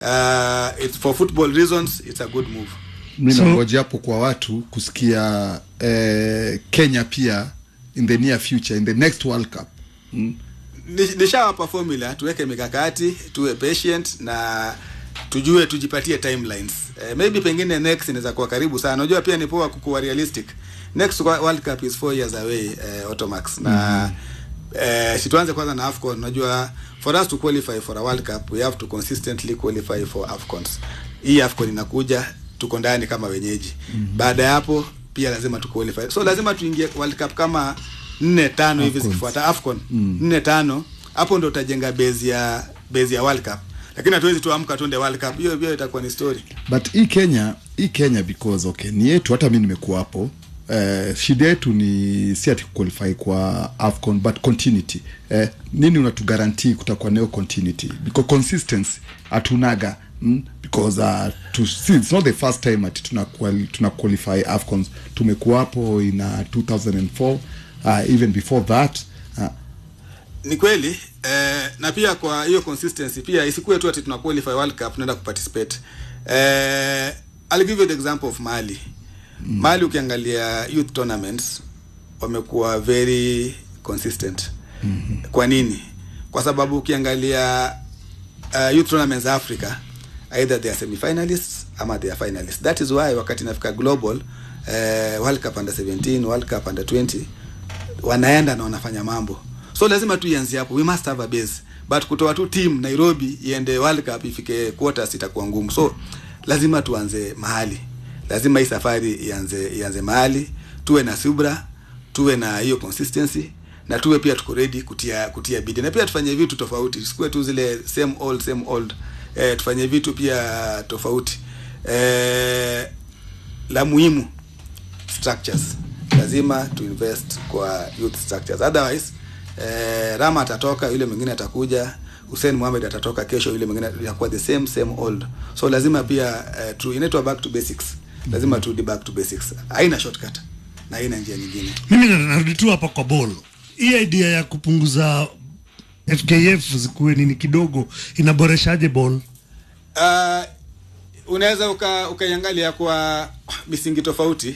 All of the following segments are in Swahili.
It's for football reasons, it's a good move. Mimi nangoja hapo kwa watu kusikia Kenya pia in the near future, in the next World Cup. Nishawapa formula, tuweke mikakati, tuwe patient na tujipatie timelines. Maybe pengine next inaweza kuwa karibu sana. Unajua pia ni poa kukuwa realistic. Next World Cup is 4 years away, Automax. Na situanze kwanza na AFCON. Unajua for us to qualify for a World Cup, we have to consistently qualify for AFCONs. Hii AFCON inakuja, tuko ndani kama wenyeji. Baada ya hapo pia lazima tu qualify. So lazima tuingie World Cup kama 4-5 hivi zikifuata AFCON. 4-5 hapo ndo utajenga base ya World Cup. Lakini hatuwezi tuamka tuende World Cup. Hiyo itakuwa ni story. But hii Kenya because okay, ni yetu, hata mimi nimekuwa hapo. Shida yetu ni si ati qualify kwa AFCON but continuity. Nini unatuguarantee kutakuwa nayo continuity? Because consistency atunaga. Because to see, it's not the first time at tuna qualify AFCONs. Tumekuwa hapo in 2004, even before that. Ni kweli, na pia kwa hiyo consistency pia isikuwe tu ati tuna qualify World Cup tunaenda kuparticipate. I'll give you the example of Mali. Mali ukiangalia youth tournaments wamekuwa very consistent. Kwa nini? Kwa sababu ukiangalia youth tournaments Africa, either they are semi-finalists ama they are finalists. That is why wakati nafika global, World Cup under 17, World Cup under 20, wanaenda na wanafanya mambo. So lazima tuianze hapo. We must have a base. But kutoa tu team Nairobi iende World Cup ifike quarters itakuwa ngumu. So lazima tuanze mahali. Lazima hii safari ianze mahali. Tuwe na subra, tuwe na hiyo consistency, na tuwe pia tuko ready kutia bidii. Na pia tufanye vitu tofauti. Tusikue tu zile same old. Tufanye vitu pia tofauti. La muhimu, structures. Lazima to invest kwa youth structures. Otherwise Rama atatoka, yule mwingine atakuja, Hussein Mohamed atatoka kesho, yule mwingine atakuwa the same old. So lazima pia inaitwa back to basics. Lazima turudi back to basics. Haina shortcut na haina njia nyingine. Mimi narudi tu hapa kwa ball. Hii idea ya kupunguza FKF zikuwe nini kidogo inaboreshaje ball? Unaweza ukaiangalia kwa misingi tofauti.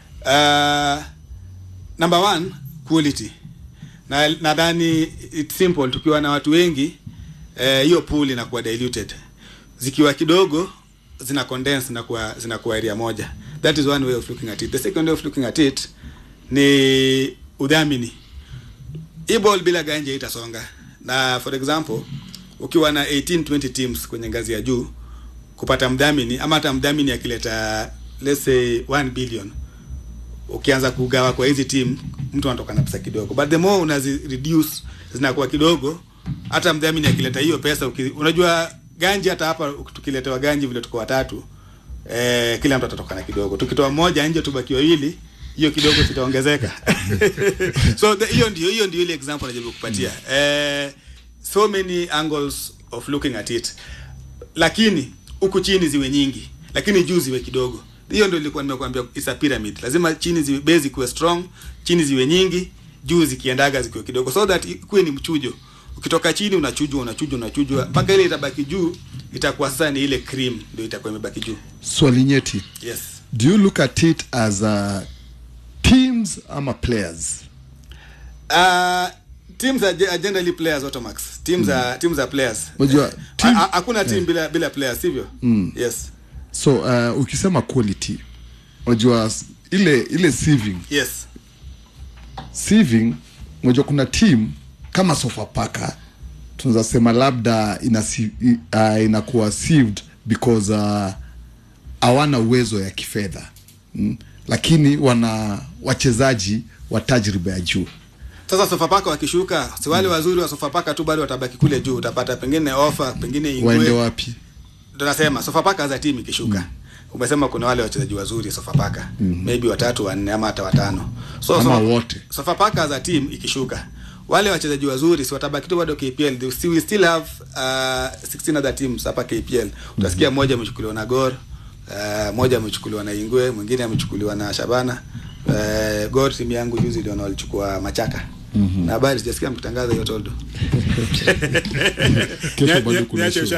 Number 1, quality. Na nadhani it's simple, tukiwa na watu wengi hiyo pool inakuwa diluted. Zikiwa kidogo zina condense na zinakuwa area moja. That is one way of looking at it. The second way of looking at it ni udhamini. Hii ball bila ganja itasonga. Na for example, ukiwa na 18-20 teams kwenye ngazi ya juu, kupata mdhamini ama hata mdhamini akileta let's say 1 billion, ukianza kugawa kwa hizi team, mtu anatoka na pesa kidogo. But the more unazi reduce zinakuwa kidogo, hata mdhamini akileta hiyo pesa unajua ganji hata hapa tukiletewa ganji vile tuko watatu, kila mtu atatoka na kidogo. Tukitoa mmoja nje tubaki wawili, hiyo kidogo kitaongezeka. So hiyo ndio ile example najaribu kupatia. So many angles of looking at it. Lakini huku chini ziwe nyingi, lakini juu ziwe kidogo. Hiyo ndio nilikuwa nimekuambia, it's a pyramid. Lazima chini ziwe base kuwe strong, chini ziwe nyingi, juu zikiendaga zikiwe kidogo, so that kuwe ni mchujo. Ukitoka chini unachujwa mpaka ile itabaki juu, itakuwa sasa ni ile cream ndio itakuwa imebaki juu. Swali nyeti. Yes. Do you look at it as teams ama players? Teams are generally players, Automax. Teams are players. Unajua hakuna team bila players, sivyo? Yes. So ukisema quality, unajua ile sieving. Yes. Sieving, unajua kuna team kama Sofapaka tunaweza sema labda inakuwa sieved because hawana uwezo ya kifedha. Lakini wana wachezaji wa tajriba ya juu. Sasa Sofapaka wakishuka, si wale wazuri wa Sofapaka tu bado watabaki kule juu, utapata pengine offer, pengine ingwe. Waende wapi? Tunasema Sofapaka za team ikishuka. Umesema kuna wale wachezaji wazuri Sofapaka. Maybe 3, 4 ama hata 5. So wote. Sofapaka za team ikishuka, wale wachezaji wazuri si watabaki tu bado KPL. We still have 16 other teams hapa KPL. Utasikia mmoja amechukuliwa na Gor, mmoja amechukuliwa na Ingwe, mwingine amechukuliwa na Shabana. Gor timu yangu juzi ndio walichukua Machaka. Na habari sijasikia mkitangaza hiyo Toldo. Kesho bado kuna show.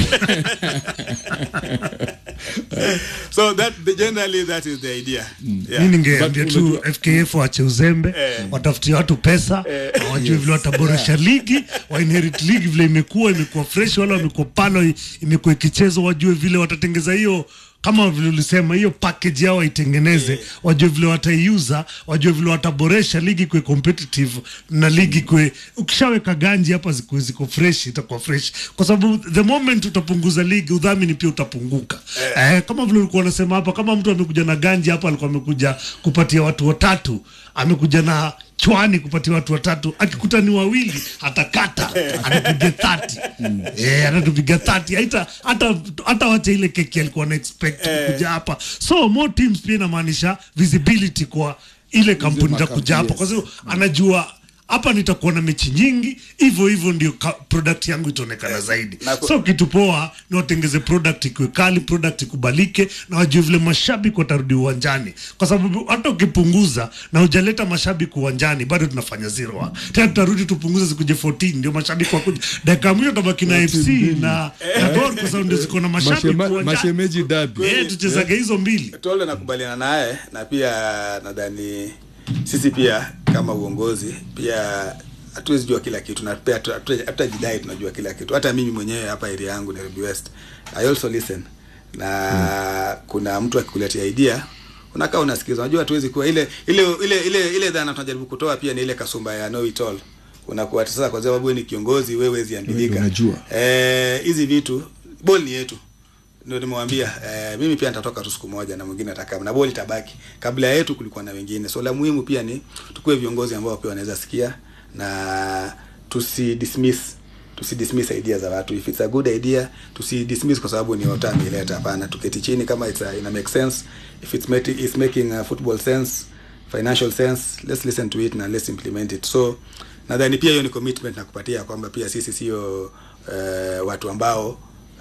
So generally that is the idea. Mimi ningeambia tu FKF waache uzembe, watafutie watu pesa, wajue vile wataboresha ligi, wa inherit league vile imekuwa fresh, wala imekuwa palo, imekuwa ikichezo, wajue vile watatengeza hiyo, kama vile ulisema hiyo package yao itengeneze, wajue vile wataiuza, wajue vile wataboresha ligi kwa competitive, na ligi kwa ukishaweka ganji hapa ziko fresh, itakuwa fresh, kwa sababu the moment utapunguza ligi, udhamini pia utapunguka. Kama vile ulikuwa unasema hapa, kama mtu amekuja na ganji hapa, alikuwa amekuja kupatia watu watatu, amekuja na chwani kupatia watu watatu, akikuta ni wawili atakata, atapiga 30. Atatupiga 30, hata wacha ile keki alikuwa na expect kuja hapa. So more teams pia inamaanisha visibility kwa ile kampuni itakuja hapa, kwa sababu anajua hapa nitakuwa na mechi nyingi, hivyo ndio product yangu itaonekana zaidi. So kitu poa ni watengeze product ikuwe kali, product ikubalike, na wajue vile mashabiki watarudi uwanjani, kwa sababu hata ukipunguza na hujaleta mashabiki uwanjani bado tunafanya zero. Tena tutarudi tupunguze zikuje 14 ndio mashabiki wakuja. Dakika mwisho tabaki na FC na Gor, kwa sababu ndio ziko na mashabiki uwanjani. Mashemeji derby. Tuchezage hizo mbili. Toldo nakubaliana naye, na pia nadhani sisi pia kama uongozi pia hatuwezi jua kila kitu, na pia tutajidai tunajua kila kitu. Hata mimi mwenyewe hapa area yangu Nairobi West, I also listen. Na kuna mtu akikuletea idea, unakaa unasikiza. Unajua hatuwezi kuwa ile dhana tunajaribu kutoa pia ni ile kasumba ya know it all. Unakuwa sasa kwa sababu wewe ni kiongozi, wewe huwezi ambilika. Unajua. Hizi vitu ball ni yetu. Ndio nimemwambia mimi pia nitatoka tu siku moja na mwingine atakaa na boli tabaki. Kabla yetu kulikuwa na wengine. So la muhimu pia ni tukue viongozi ambao pia wanaweza sikia, na tusidismiss ideas za watu. If it's a good idea, tusidismiss kwa sababu ni watu ameleta. Hapana, tuketi chini kama ina make sense. If it's making football sense, financial sense, let's listen to it na let's implement it. So nadhani pia hiyo ni commitment na kupatia kwamba pia sisi sio watu ambao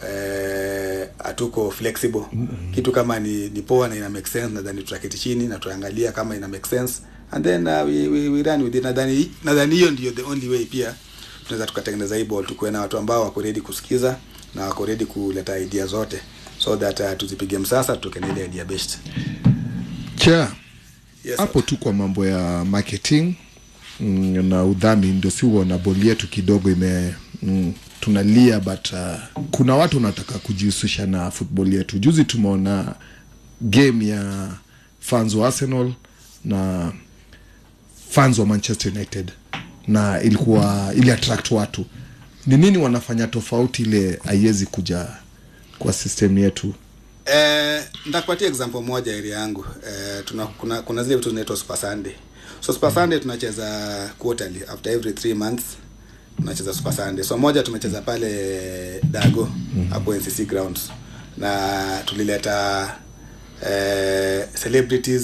atuko flexible. Kitu kama ni poa na ina make sense, nadhani tutaketi chini na tuangalia kama ina make sense, and then we run with it. Nadhani hiyo ndio the only way pia tunaweza tukatengeneza hii ball, tukuwe na watu ambao wako ready kusikiza na wako ready kuleta idea zote, so that tuzipige msasa tutoke na ile idea best. Hapo tu kwa mambo ya marketing na udhamini, ndio si uona ball yetu kidogo tunalia, but kuna watu wanataka kujihusisha na football yetu. Juzi tumeona game ya fans wa Arsenal na fans wa Manchester United, na ili attract watu. Ni nini wanafanya tofauti ile haiwezi kuja kwa system yetu? Nitakupatia example moja area yangu. Kuna zile vitu zinaitwa Super Sunday. So Super Sunday tunacheza quarterly, after every 3 months tunacheza Super Sunday. So moja tumecheza pale Dago hapo NCC grounds, na tulileta celebrities,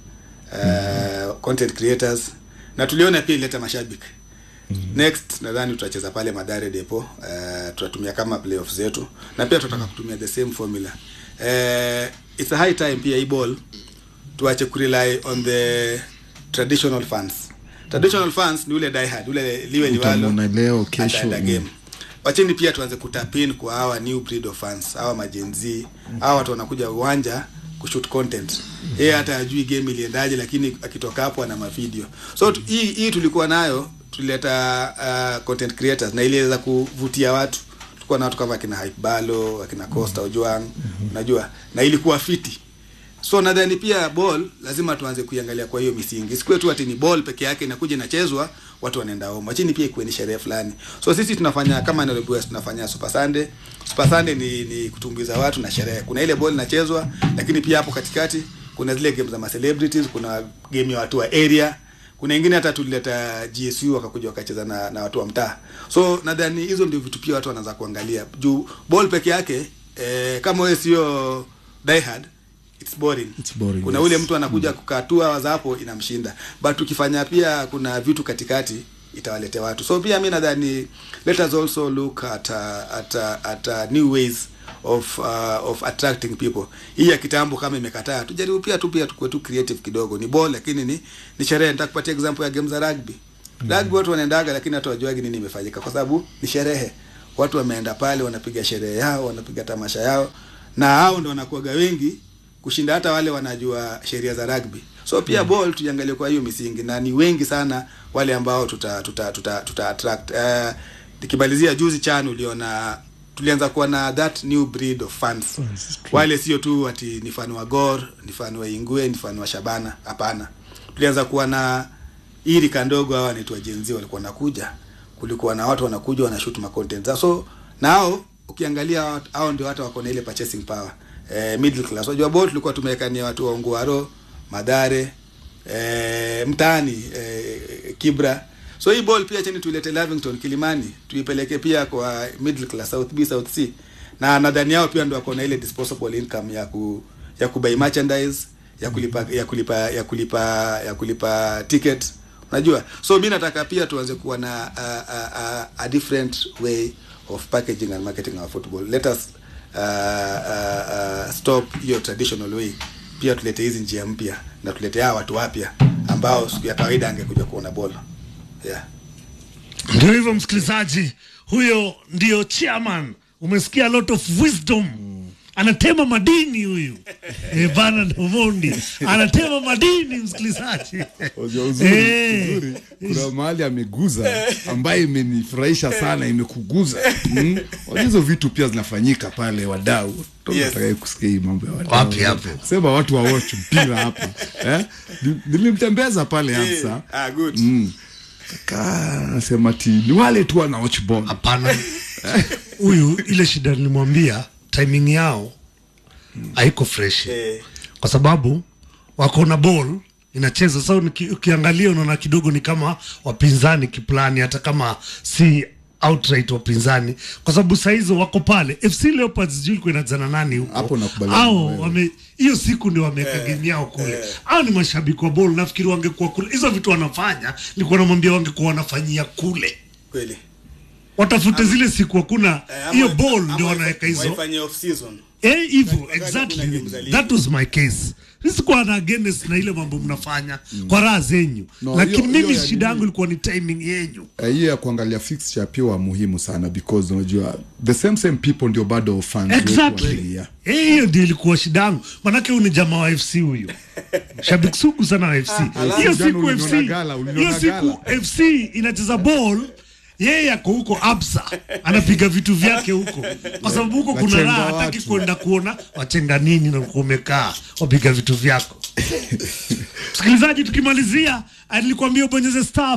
content creators, na tuliona pia ileta mashabiki. Next nadhani tutacheza pale Mathare Depot, tutatumia kama playoffs zetu, na pia tutataka kutumia the same formula. It's a high time pia hii ball tuache kurely on the traditional fans. Traditional fans ni ule die hard, ule liwe liwalo na leo kesho game. Wacheni pia tuanze kutapin kwa hawa new breed of fans, hawa majenzi, hawa watu wanakuja uwanja kushoot content. Hata ajui game iliendaje, lakini akitoka hapo ana mavideo. So hii tulikuwa nayo, tulileta content creators na iliweza kuvutia watu. Tulikuwa na watu kama kina Hype Balo, kina Costa Ojuang, unajua, na ilikuwa fiti. So nadhani pia ball lazima tuanze kuiangalia kwa hiyo misingi. Sikuwe tu ati ni ball peke yake inakuja inachezwa watu wanaenda home. Achini pia ikuwe ni sherehe fulani. So sisi tunafanya kama Nairobi West tunafanya Super Sunday. Super Sunday ni kutumbuiza watu na sherehe. Kuna ile ball inachezwa, lakini pia hapo katikati kuna zile games za ma celebrities, kuna game ya watu wa area. Kuna wengine hata tulileta GSU wakakuja wakacheza na watu wa mtaa. So nadhani hizo ndio vitu pia watu wanaanza kuangalia. Juu ball peke yake kama wewe sio die hard, it's boring. Kuna ule mtu anakuja kukatua hapo inamshinda. But ukifanya pia kuna vitu katikati itawaletea watu. So pia mimi nadhani let us also look at new ways of attracting people. Hii ya kitambo kama imekataa, tujaribu pia tukue tu creative kidogo. Ni ball lakini ni sherehe. Nitakupatia example ya game za rugby. Rugby watu wanaendaga lakini hata wajuagi nini imefanyika kwa sababu ni sherehe. Watu wameenda pale wanapiga sherehe yao, wanapiga tamasha yao na hao ndio wanakuaga wengi kushinda hata wale wanajua sheria za rugby. So pia ball tujiangalie kwa hiyo misingi na ni wengi sana wale ambao tuta attract. Nikibalizia juzi CHAN uliona tulianza kuwa na that new breed of fans. Wale sio tu ati ni fan wa Gor, ni fan wa Ingwe, ni fan wa Shabana, hapana. Tulianza kuwa na ili kandogo hawa wanaitwa Gen Z walikuwa wanakuja. Kulikuwa na watu wanakuja wanashoot ma content. So nao ukiangalia hao ndio hata wako na ile purchasing power. Middle class. Unajua ball tulikuwa tumewekania watu wa Ongwaro, Madare, mtaani, Kibra. So hii ball pia cheni tulete Lavington, Kilimani, tuipeleke pia kwa middle class, South B, South C. Na nadhani yao pia ndio wako na ile disposable income ya kubuy merchandise, ya kulipa ticket. Unajua? So mimi nataka pia tuanze kuwa na a different way of packaging and marketing our football. Let us stop your traditional way. Pia tulete hizi njia mpya na tulete hawa watu wapya ambao siku ya kawaida angekuja kuona bola. Yeah. Ndio hivyo msikilizaji, huyo ndio chairman. Umesikia a lot of wisdom. Anatema madini huyu. Bernard Omondi. Anatema madini msikilizaji. Uzuri. Kuna mahali ameguza ambaye imenifurahisha sana, imekuguza. Hizo vitu pia zinafanyika pale wadau. Tunataka kusikia mambo ya wadau. Wapi hapo? Sema watu wa watch mpira hapa. Nilimtembeza pale Hamsa. Good. Nasema ni wale tu wana watch ball. Hapana. Huyu ile shida nilimwambia timing yao haiko fresh. Kwa sababu wako na ball inacheza sasa ukiangalia unaona kidogo ni kama wapinzani kiplani hata kama si outright wapinzani kwa sababu saa hizo wako pale FC Leopards juu ilikuwa inazana nani huko hapo nakubaliana hiyo siku ndio wameka game yao kule au ni mashabiki wa ball nafikiri wangekuwa kule hizo vitu wanafanya nilikuwa namwambia wangekuwa wanafanyia kule kweli watafute zile siku hakuna hiyo ball ndio wanaweka hizo waifanye off season hivyo exactly that was my case sikuwa na against na ile mambo mnafanya kwa raha zenyu lakini mimi shida yangu ilikuwa ni timing yenyu hiyo ya kuangalia fixture pia wa muhimu sana because unajua the same people ndio bado fans exactly hiyo ndio ilikuwa shida yangu manake huyu ni jamaa wa FC huyu shabiki sugu sana wa FC hiyo siku FC inacheza ball yeye yako huko Absa anapiga vitu vyake huko kwa sababu huko kuna raha hataki kwenda kuona wachenga nini na umekaa wapiga vitu vyako. Msikilizaji tukimalizia nilikwambia ubonyeze star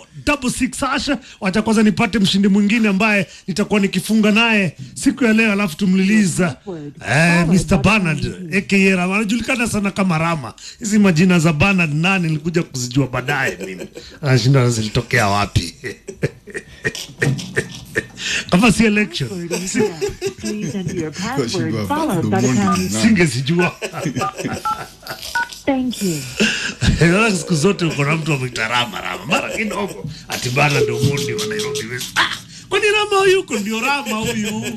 466 wacha kwanza nipate mshindi mwingine ambaye nitakuwa nikifunga naye siku ya leo alafu tumliliza Mr. Bernard aka anajulikana sana kama Rama. Hizi majina za Bernard nani nilikuja kuzijua baadaye mimi. Anashinda zilitokea wapi? Kama si election singezijua. Thank you. Siku zote uko na mtu amwita Rama mara kidogo atibana ndio Omondi wa Nairobi West. Kwani Rama yuko ndio Rama huyu?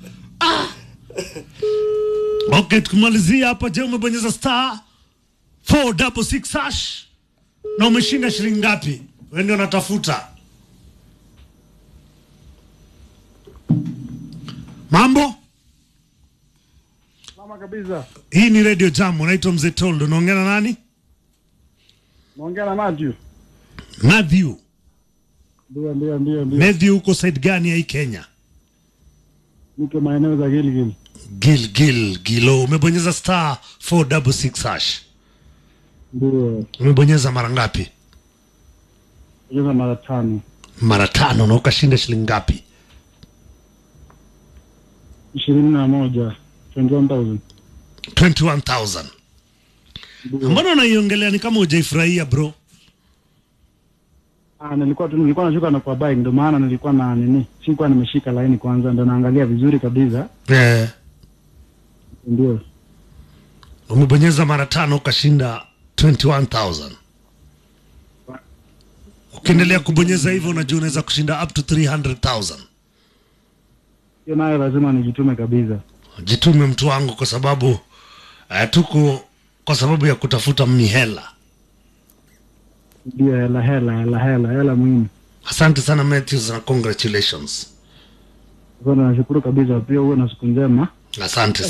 Okay, tukumalizia hapa. Je, umebonyeza star 466 na umeshinda shilingi ngapi? Wewe ndio unatafuta mambo mama kabisa. Hii ni Radio Jam, unaitwa Mzee Toldo. Unaongea na nani? Naongea na Matthew. Matthew. Ndio. Matthew uko side gani ya hii Kenya? Niko maeneo za Gilo. Umebonyeza star 466 Ndio. Umebonyeza mara ngapi? Bonyeza mara 5. Mara 5 na ukashinda shilingi ngapi? 21,000. 21,000. Mbona unaiongelea ni kama hujaifurahia bro? Nilikuwa nashuka na kwa bike ndio maana nilikuwa na nini? Sikuwa nimeshika line kwanza ndio naangalia vizuri kabisa. Ndio. Umebonyeza mara 5 ukashinda 21,000. Ukiendelea kubonyeza hivyo unajua unaweza kushinda up to 300,000. Hiyo nayo lazima nijitume kabisa. Jitume mtu wangu kwa sababu tuko kwa sababu ya kutafuta mihela. ndio hela muhimu. Asante sana Matthews na congratulations. Kwa nashukuru kabisa, pia uwe na siku njema. Asante.